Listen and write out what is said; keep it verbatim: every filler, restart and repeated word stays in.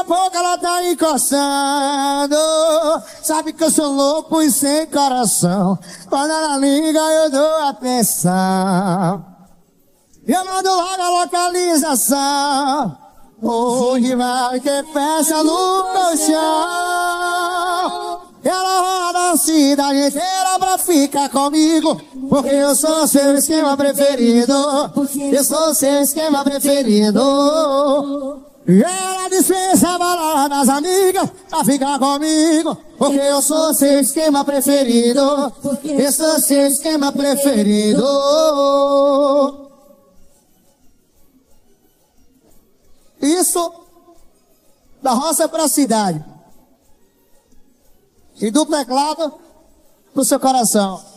a pouco ela tá encostando. Sabe que eu sou louco e sem coração. Quando ela liga eu dou atenção. Eu mando logo a localização. Onde vai que fecha no colchão. Ela roda a cidade inteira pra ficar comigo, porque eu sou seu esquema preferido. Eu sou seu esquema preferido. E ela dispensa a balada das amigas pra ficar comigo, porque eu sou seu esquema preferido. Eu sou seu esquema preferido. Isso da roça pra cidade. E do teclado pro seu coração.